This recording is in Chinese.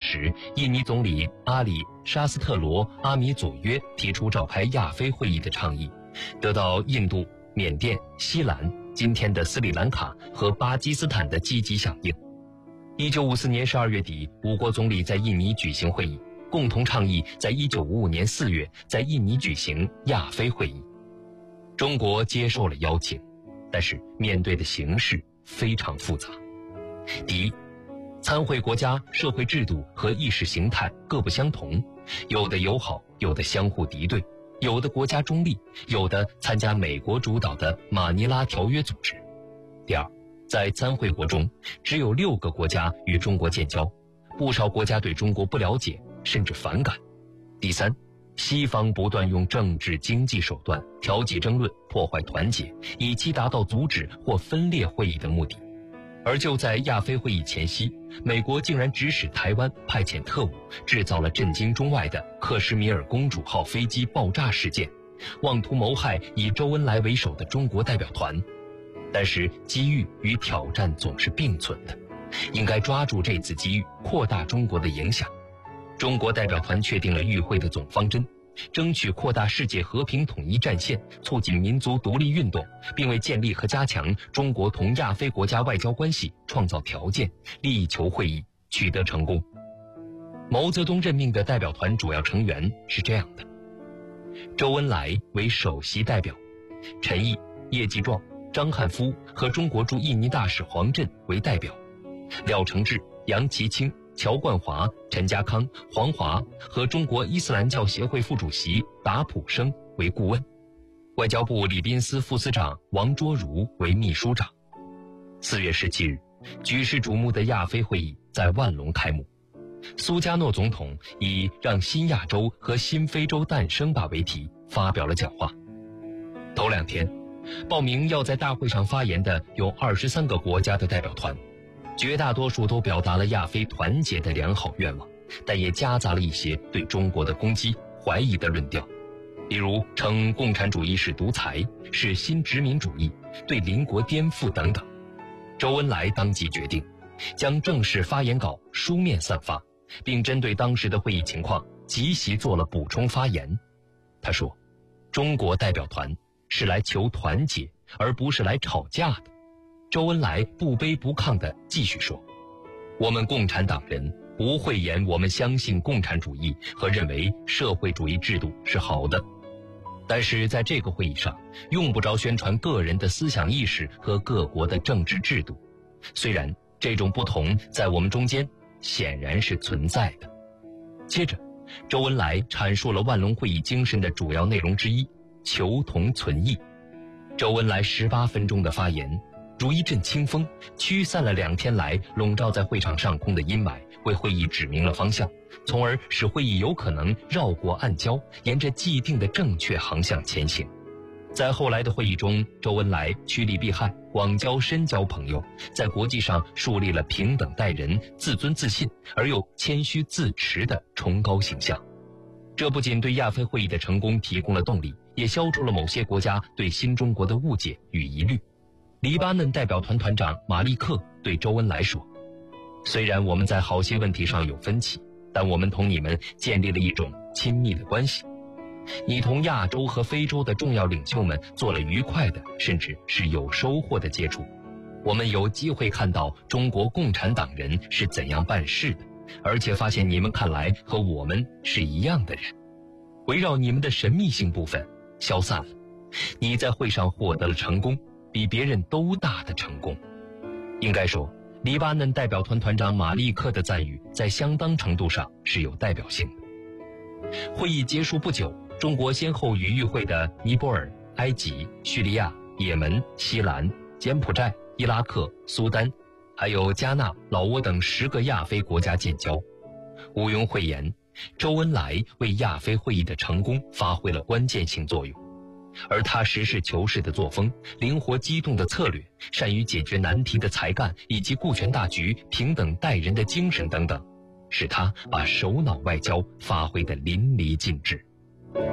时，印尼总理阿里·沙斯特罗·阿米佐约提出召开亚非会议的倡议，得到印度、缅甸、西兰、今天的斯里兰卡和巴基斯坦的积极响应。1954年12月底，5国总理在印尼举行会议，共同倡议在1955年4月在印尼举行亚非会议。中国接受了邀请，但是面对的形势非常复杂。第一，参会国家社会制度和意识形态各不相同，有的友好，有的相互敌对，有的国家中立，有的参加美国主导的马尼拉条约组织。第二，在参会国中，只有6个国家与中国建交，不少国家对中国不了解，甚至反感。第三，西方不断用政治经济手段挑起争论，破坏团结，以期达到阻止或分裂会议的目的。而就在亚非会议前夕，美国竟然指使台湾派遣特务，制造了震惊中外的克什米尔公主号飞机爆炸事件，妄图谋害以周恩来为首的中国代表团。但是机遇与挑战总是并存的，应该抓住这次机遇，扩大中国的影响。中国代表团确定了与会的总方针，争取扩大世界和平统一战线，促进民族独立运动，并为建立和加强中国同亚非国家外交关系创造条件，力求会议取得成功。毛泽东任命的代表团主要成员是这样的：周恩来为首席代表，陈毅、叶继壮、张汉夫和中国驻印尼大使黄振为代表，廖承志、杨其清、乔冠华、陈家康、黄华和中国伊斯兰教协会副主席达普生为顾问，外交部礼宾司副司长王卓如为秘书长。4月17日，举世瞩目的亚非会议在万隆开幕。苏加诺总统以让新亚洲和新非洲诞生吧为题发表了讲话。头2天，报名要在大会上发言的有23个国家的代表团，绝大多数都表达了亚非团结的良好愿望，但也夹杂了一些对中国的攻击、怀疑的论调，比如称共产主义是独裁，是新殖民主义，对邻国颠覆等等。周恩来当即决定将正式发言稿书面散发，并针对当时的会议情况即席做了补充发言。他说，中国代表团是来求团结，而不是来吵架的。周恩来不卑不亢地继续说，我们共产党人不讳言我们相信共产主义和认为社会主义制度是好的，但是在这个会议上用不着宣传个人的思想意识和各国的政治制度，虽然这种不同在我们中间显然是存在的。接着，周恩来阐述了万隆会议精神的主要内容之一，求同存异。周恩来18分钟的发言如一阵清风，驱散了2天来笼罩在会场上空的阴霾，为会议指明了方向，从而使会议有可能绕过暗礁，沿着既定的正确航向前行。在后来的会议中，周恩来趋利避害，广交深交朋友，在国际上树立了平等待人、自尊自信而又谦虚自持的崇高形象。这不仅对亚非会议的成功提供了动力，也消除了某些国家对新中国的误解与疑虑。黎巴嫩代表团团长马利克对周恩来说，虽然我们在好些问题上有分歧，但我们同你们建立了一种亲密的关系。你同亚洲和非洲的重要领袖们做了愉快的，甚至是有收获的接触。我们有机会看到中国共产党人是怎样办事的，而且发现你们看来和我们是一样的人。围绕你们的神秘性部分消散了，你在会上获得了成功，比别人都大的成功。应该说，黎巴嫩代表团团长马利克的赞誉在相当程度上是有代表性的。会议结束不久，中国先后与与会的尼泊尔、埃及、叙利亚、也门、西兰、柬埔寨、伊拉克、苏丹，还有加纳、老挝等10个亚非国家建交。毋庸讳言，周恩来为亚非会议的成功发挥了关键性作用。而他实事求是的作风、灵活机动的策略、善于解决难题的才干，以及顾全大局、平等待人的精神等等，使他把首脑外交发挥得淋漓尽致。